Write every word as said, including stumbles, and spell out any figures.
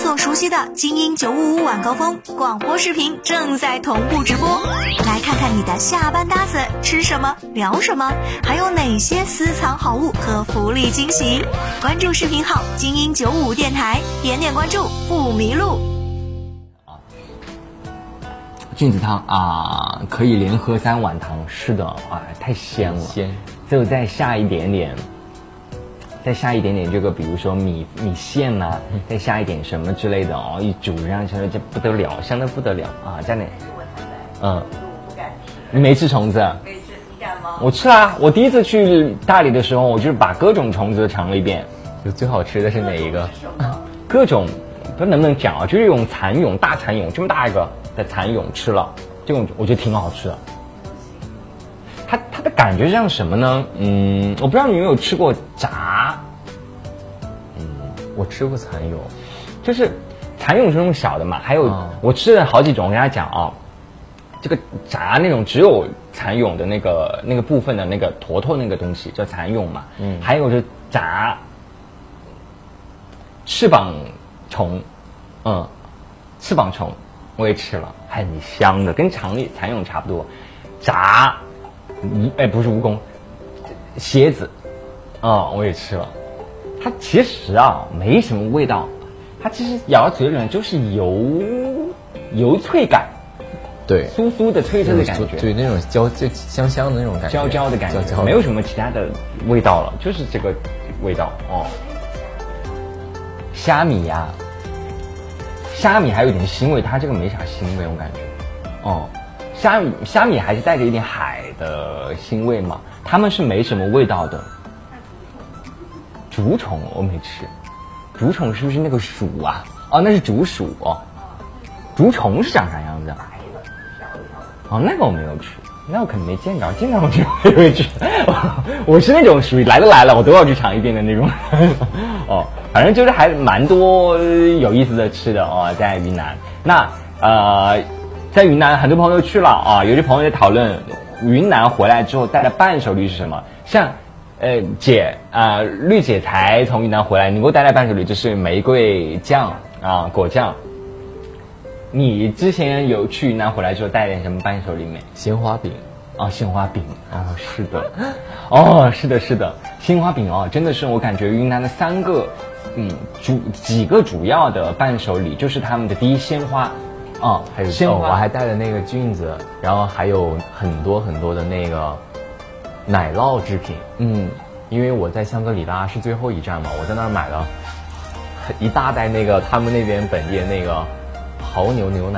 友熟悉的精英九五五晚高峰广播视频正在同步直播，来看看你的下班搭子吃什么聊什么，还有哪些私藏好物和福利惊喜。关注视频号精英九五五电台，点点关注不迷路。 菌子汤啊，可以连喝三碗汤，是的啊，太鲜了， 鲜， 就再下一点点。再下一点点这个，比如说米米线呐、啊，再下一点什么之类的哦，一煮上去这不得了，香的不得了啊！加点，嗯， 不敢吃， 你没吃虫子？ 没吃，你敢吗？ 我吃啦！我第一次去大理的时候，我就是把各种虫子尝了一遍。 就最好吃的是哪一个？ 各种，不知道能不能讲啊？就是用蚕蛹，大蚕蛹这么大一个的蚕蛹吃了，这种我觉得挺好吃的。它它的感觉像什么呢？嗯，我不知道你有没有吃过炸。 嗯，我吃过蚕蛹， 就是蚕蛹是那种小的嘛，还有、嗯、我吃了好几种，我跟大家讲啊，这个炸那种只有蚕蛹的那个那个部分的那个坨坨那个东西叫蚕蛹嘛，嗯，还有是炸翅膀虫，嗯，翅膀虫我也吃了，很香的，跟常理蚕蛹差不多，炸。蜈哎不是蜈蚣，蝎子，啊、嗯、我也吃了。它其实啊没什么味道，它其实咬到嘴里面就是油油脆感， 对， 酥酥的脆脆的感觉， 对那种焦焦香香的那种感觉， 焦焦的感觉， 焦焦没有什么其他的味道了，就是这个味道哦。虾米呀、啊，虾米还有点腥味，它这个没啥腥味，我感觉，哦。虾米虾米还是带着一点海的腥味嘛，它们是没什么味道的。竹虫我没吃，竹虫是不是那个鼠啊？哦，那是竹鼠哦。竹虫是长啥样子？哦，那个我没有吃，那我可能没见着，见着我就会吃。我是那种属于来都来了，我都要去尝一遍的那种。哦，反正就是还蛮多有意思的吃的哦，在云南。那呃。在云南，很多朋友去了啊，有些朋友在讨论云南回来之后带的伴手礼是什么。像，呃，姐啊、呃，绿姐才从云南回来，你给我带来伴手礼就是玫瑰酱啊，果酱。你之前有去云南回来之后带点什么伴手礼没？ 鲜花饼啊，鲜花饼哦，是的，哦，是的，是的，鲜花饼哦，真的是我感觉云南的三个，嗯，主几个主要的伴手礼就是他们的第一鲜花。哦， 还有鲜花、哦，我还带了那个菌子，然后还有很多很多的那个奶酪制品。嗯，因为我在香格里拉是最后一站嘛，我在那儿买了一大袋那个他们那边本地的那个牦牛牛奶。